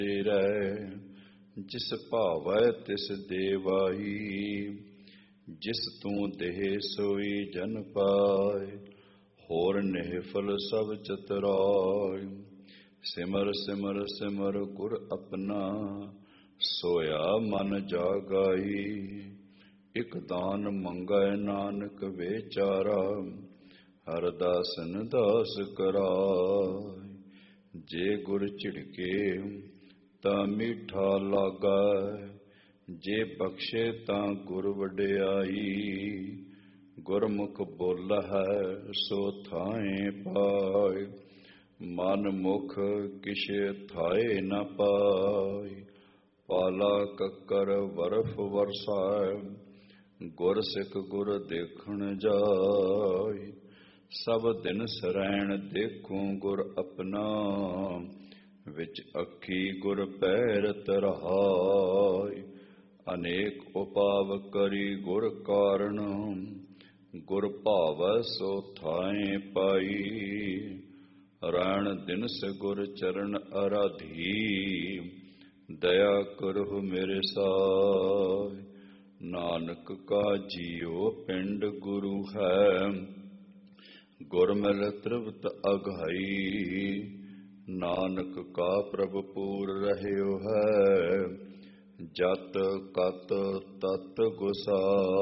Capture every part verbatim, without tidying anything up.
ਰਹਿ ਜਿਸ ਭਾਵੈ ਤਿਸ ਦੇਵਾਈ। ਜਿਸ ਤੂੰ ਦੇਹ ਸੋਈ ਜਨ ਪਾਏ ਹੋਰ ਨਿਹਫਲ ਸਭ ਚਤੁਰਾਇ। ਸਿਮਰ ਸਿਮਰ ਸਿਮਰ ਗੁਰ ਆਪਣਾ ਸੋਇਆ ਮਨ ਜਾਗਾਈ। ਇਕ ਦਾਨ ਮੰਗੈ ਨਾਨਕ ਵਿਚਾਰਾ ਹਰ ਦਾਸਨ ਦਾਸ ਕਰਾਇ। ਜੇ ਗੁਰ ਝਿੜਕੇ ਤਾਂ ਮੀਠਾ ਲਾਗੈ ਜੇ ਬਖਸ਼ੇ ਤਾਂ ਗੁਰ ਵਡਿਆਈ। ਗੁਰਮੁਖ ਬੋਲਹਿ ਸੋ ਥਾਏ ਪਾਇ ਮਨ ਮੁਖ ਕਿਛ ਥਾਏ ਨ ਪਾਇ। ਪਾਲਾ ਕੱਕਰ ਬਰਫ ਵਰਸਾਇ ਗੁਰ ਸਿੱਖ ਗੁਰ ਦੇਖਣ ਜਾਇ। ਸਭ ਦਿਨ ਸਰੈਣ ਦੇਖੂੰ ਗੁਰ ਆਪਣਾ ਵਿੱਚ ਅੱਖੀ ਗੁਰ ਪੈਰਤ ਰਹਾਇ। ਅਨੇਕ ਉਪਾਵ ਕਰੀ ਗੁਰ ਕਾਰਣ ਗੁਰ ਭਾਵੈ ਸੋ ਥਾਏ ਪਾਈ। ਰੈਣ ਦਿਨਸ ਗੁਰ ਚਰਨ ਅਰਾਧੀ ਦਇਆ ਕਰਹੁ ਮੇਰੇ ਸਾਇ। ਨਾਨਕ ਕਾ ਜੀਉ ਪਿੰਡ ਗੁਰੂ ਹੈ ਗੁਰ ਮਿਲ ਤ੍ਰਿਪਤ ਅਗਾਈ। ਨਾਨਕ ਕਾ ਪ੍ਰਭ ਪੂਰ ਰਹਿਓ ਹੈ ਜਤ ਕਤ ਤਤ ਗੁਸਾਈ।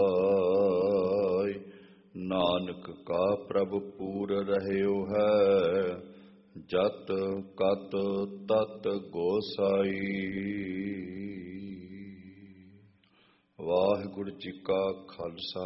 ਨਾਨਕ ਕਾ ਪ੍ਰਭ ਪੂਰ ਰਹਿਓ ਹੈ ਜਤ ਕਤ ਤਤ ਗੋਸਾਈ। ਵਾਹਿਗੁਰੂ ਜੀ ਕਾ ਖਾਲਸਾ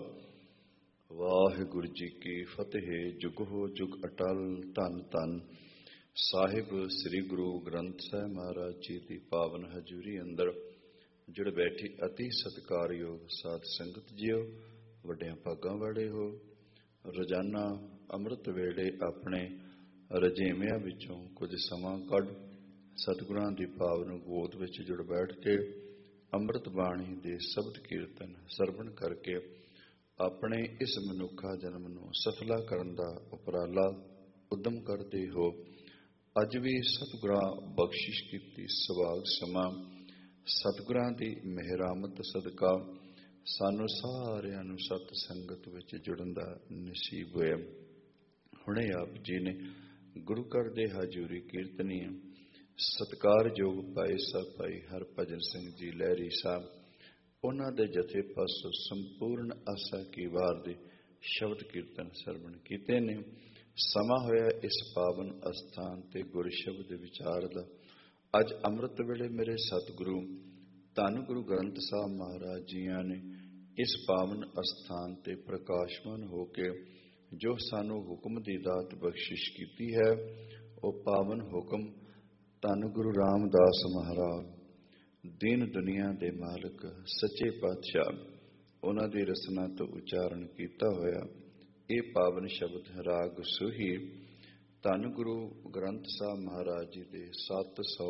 ਵਾਹਿਗੁਰੂ ਜੀ ਕੀ ਫਤਿਹ। ਜੁਗੋ ਜੁਗ ਅਟਲ ਧੰਨ ਧੰਨ ਸਾਹਿਬ ਸ੍ਰੀ ਗੁਰੂ ਗ੍ਰੰਥ ਸਾਹਿਬ ਮਹਾਰਾਜ ਜੀ ਦੀ ਪਾਵਨ ਹਜ਼ੂਰੀ ਅੰਦਰ ਜੁੜ ਬੈਠੀ ਅਤੀ ਸਤਿਕਾਰਯੋਗ ਸਾਧ ਸੰਗਤ ਜੀਓ, ਵੱਡਿਆਂ ਭਾਗਾਂ ਵਾਲੇ ਹੋ। ਰੋਜ਼ਾਨਾ ਅੰਮ੍ਰਿਤ ਵੇਲੇ ਆਪਣੇ ਰਜੇਵਿਆਂ ਵਿੱਚੋਂ ਕੁਝ ਸਮਾਂ ਕੱਢ ਸਤਿਗੁਰਾਂ ਦੀ ਪਾਵਨ ਗੋਦ ਵਿੱਚ ਜੁੜ ਬੈਠ ਕੇ ਅੰਮ੍ਰਿਤ ਬਾਣੀ ਦੇ ਸ਼ਬਦ ਕੀਰਤਨ ਸਰਵਣ ਕਰਕੇ ਆਪਣੇ ਇਸ ਮਨੁੱਖਾ ਜਨਮ ਨੂੰ ਸਫਲਾ ਕਰਨ ਦਾ ਉਪਰਾਲਾ ਉਦਮ ਕਰਦੇ ਹੋ। ਅੱਜ ਵੀ ਸਤਿਗੁਰਾਂ ਬਖਸ਼ਿਸ਼ ਕੀਤੀ ਸੁਭਾਗ ਸਮਾਂ ਸਤਿਗੁਰਾਂ ਦੀ ਮਿਹਰਾਮਤ ਸਦਕਾ ਸਾਨੂੰ ਸਾਰਿਆਂ ਨੂੰ ਸਤ ਸੰਗਤ ਵਿੱਚ ਜੁੜਨ ਦਾ ਨਸੀਬ ਹੋਇਆ। ਹੁਣੇ ਆਪ ਜੀ ਨੇ ਗੁਰੂ ਘਰ ਦੇ ਹਜ਼ੂਰੀ ਕੀਰਤਨੀਆਂ ਸਤਿਕਾਰਯੋਗ ਭਾਈ ਸਾਹਿਬ ਭਾਈ ਹਰਭਜਨ ਸਿੰਘ ਜੀ ਲਹਿਰੀ ਸਾਹਿਬ, ਉਹਨਾਂ ਦੇ ਜਥੇ ਪਾਸੋਂ ਸੰਪੂਰਨ ਆਸਾ ਕੀ ਵਾਰ ਦੇ ਸ਼ਬਦ ਕੀਰਤਨ ਸਰਵਣ ਕੀਤੇ ਨੇ। ਸਮਾਂ ਹੋਇਆ ਇਸ ਪਾਵਨ ਅਸਥਾਨ ਤੇ ਗੁਰ ਸ਼ਬਦ ਵਿਚਾਰ ਦਾ। ਅੱਜ ਅੰਮ੍ਰਿਤ ਵੇਲੇ ਮੇਰੇ ਸਤਿਗੁਰੂ ਧੰਨ ਗੁਰੂ ਗ੍ਰੰਥ ਸਾਹਿਬ ਮਹਾਰਾਜ ਜੀਆਂ ਨੇ ਇਸ ਪਾਵਨ ਅਸਥਾਨ ਤੇ ਪ੍ਰਕਾਸ਼ਮਾਨ ਹੋ ਕੇ ਜੋ ਸਾਨੂੰ ਹੁਕਮ ਦੀ ਦਾਤ ਬਖਸ਼ਿਸ਼ ਕੀਤੀ ਹੈ, ਉਹ ਪਾਵਨ ਹੁਕਮ ਧੰਨ ਗੁਰੂ ਰਾਮਦਾਸ ਮਹਾਰਾਜ ਦੀਨ ਦੁਨੀਆ ਦੇ ਮਾਲਕ ਸੱਚੇ ਪਾਤਸ਼ਾਹ ਉਹਨਾਂ ਦੀ ਰਸਨਾ ਤੋਂ ਉਚਾਰਨ ਕੀਤਾ ਹੋਇਆ ਇਹ ਪਾਵਨ ਸ਼ਬਦ ਰਾਗ ਸੂਹੀ ਧੰਨ ਗੁਰੂ ਗ੍ਰੰਥ ਸਾਹਿਬ ਮਹਾਰਾਜ ਜੀ ਦੇ ਸੱਤ ਸੌ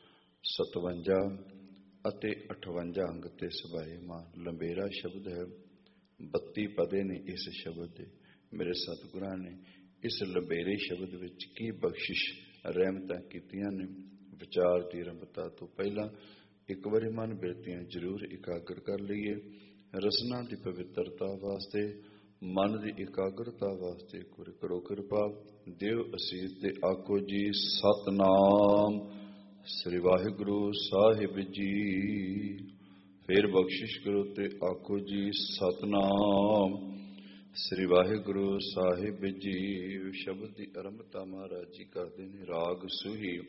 ਸਤਵੰਜਾ ਅਤੇ ਅਠਵੰਜਾ ਅੰਗ ਤੇ ਸਬਾਏਮਾਨ ਲੰਬੇਰਾ ਸ਼ਬਦ ਹੈ। ਬੱਤੀ ਪਦੇ ਨੇ ਇਸ ਸ਼ਬਦ ਦੇ। ਮੇਰੇ ਸਤਿਗੁਰਾਂ ਨੇ ਇਸ ਲੰਬੇਰੇ ਸ਼ਬਦ ਵਿੱਚ ਕੀ ਬਖਸ਼ਿਸ਼ ਰਹਿਮਤਾਂ ਕੀਤੀਆਂ ਨੇ। ਵਿਚਾਰ ਦੀ ਆਰੰਭਤਾ ਤੋਂ ਪਹਿਲਾਂ ਇੱਕ ਵਾਰੀ ਮਨ ਬਿਰਤੀਆਂ ਜ਼ਰੂਰ ਇਕਾਗਰ ਕਰ ਲਈਏ। ਰਸਨਾ ਦੀ ਪਵਿੱਤਰਤਾ ਵਾਸਤੇ, ਮਨ ਦੀ ਇਕਾਗਰਤਾ ਵਾਸਤੇ ਗੁਰ ਕਰੋ ਕਿਰਪਾ। ਦੇਵ ਅਸੀਸ ਤੇ ਆਖੋ ਜੀ ਸਤਨਾਮ ਸ੍ਰੀ ਵਾਹਿਗੁਰੂ ਸਾਹਿਬ ਜੀ। ਫਿਰ ਬਖਸ਼ਿਸ਼ ਕਰੋ ਤੇ ਆਖੋ ਜੀ ਸਤਨਾਮ ਸ੍ਰੀ ਵਾਹਿਗੁਰੂ ਸਾਹਿਬ ਜੀ। ਸ਼ਬਦ ਦੀ ਆਰੰਭਤਾ ਮਹਾਰਾਜ ਜੀ ਕਰਦੇ ਨੇ। ਰਾਗ ਸੂਹੀ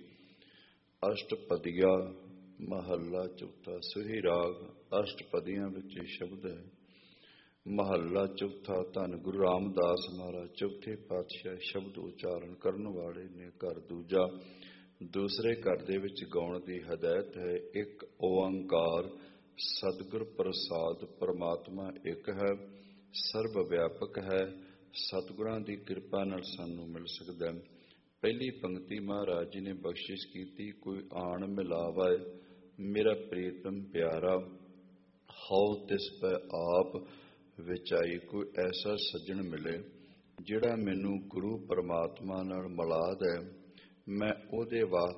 ਅਸ਼ਟਪਦੀਆ ਮਹੱਲਾ ਚੌਥਾ। ਸੂਹੀ ਰਾਗ ਅਸ਼ਟਪਦੀਆਂ ਵਿੱਚ ਸ਼ਬਦ ਹੈ। ਮਹੱਲਾ ਚੌਥਾ। ਧੰਨ ਗੁਰੂ ਰਾਮਦਾਸ ਮਹਾਰਾਜ ਚੌਥੇ ਪਾਤਸ਼ਾਹ ਸ਼ਬਦ ਉਚਾਰਨ ਕਰਨ ਵਾਲੇ ਨੇ। ਘਰ ਦੂਜਾ ਦੂਸਰੇ ਘਰ ਦੇ ਵਿੱਚ ਗਾਉਣ ਦੀ ਹਦਾਇਤ ਹੈ। ਇੱਕ ਓਅੰਕਾਰ ਸਤਿਗੁਰ ਪ੍ਰਸਾਦ ਪਰਮਾਤਮਾ ਇੱਕ ਹੈ, ਸਰਬ ਵਿਆਪਕ ਹੈ। ਸਤਿਗੁਰਾਂ ਦੀ ਕਿਰਪਾ ਨਾਲ ਸਾਨੂੰ ਮਿਲ ਸਕਦਾ ਹੈ। ਪਹਿਲੀ ਪੰਕਤੀ ਮਹਾਰਾਜ ਜੀ ਨੇ ਬਖਸ਼ਿਸ਼ ਕੀਤੀ। ਕੋਈ ਆਣ ਮਿਲਾਵੈ ਮੇਰਾ ਪ੍ਰੀਤਮ ਪਿਆਰਾ ਹਉ ਤਿਸ ਪੈ ਆਪ ਵਿਚਾਈ। ਕੋਈ ਐਸਾ ਸੱਜਣ ਮਿਲੇ ਜਿਹੜਾ ਮੈਨੂੰ ਗੁਰੂ ਪਰਮਾਤਮਾ ਨਾਲ ਮਿਲਾ ਦੇ, ਮੈਂ ਉਹਦੇ ਵਾਸਤੇ